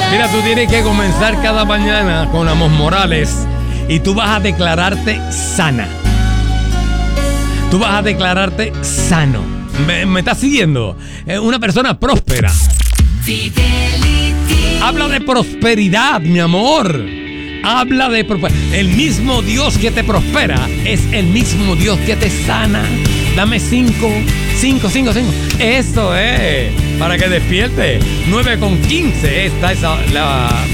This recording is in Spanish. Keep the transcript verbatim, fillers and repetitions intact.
Mira, tú tienes que comenzar cada mañana con Amos Morales y tú vas a declararte sana. Tú vas a declararte sano. ¿Me, me estás siguiendo? Eh, una persona próspera. Fidelity. Habla de prosperidad, mi amor. Habla de prosperidad. El mismo Dios que te prospera es el mismo Dios que te sana. Dame cinco, cinco, cinco, cinco. Eso es. Para que despierte. nueve con quince. Esta es la